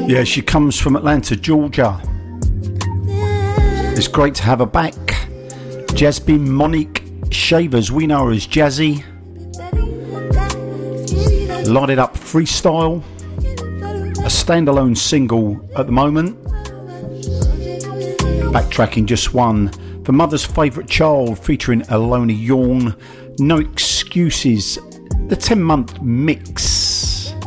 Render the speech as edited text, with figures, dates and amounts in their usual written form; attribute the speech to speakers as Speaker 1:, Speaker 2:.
Speaker 1: Yeah, she comes from Atlanta, Georgia. It's great to have her back. Jasby Monique Shavers, we know her as Jazzy. Light It Up Freestyle, a standalone single at the moment. Backtracking just one for Mother's Favourite Child featuring Aloni Yawn. No Excuses, the 10-month mix.